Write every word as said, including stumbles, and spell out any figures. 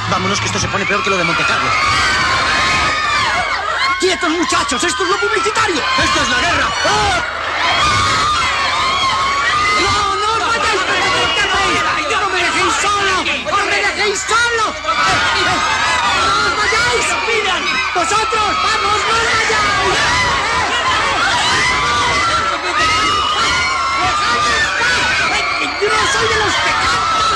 Vámonos, que esto se pone peor que lo de Montecarlo. ¡Quietos, muchachos! ¡Esto es lo publicitario! ¡Esto es la guerra! ¡Oh! ¡No, no os vayáis! ¿Qué hacéis? ¡No me dejéis solo! ¡No me dejéis solo! ¡No os vayáis! ¡Vosotros!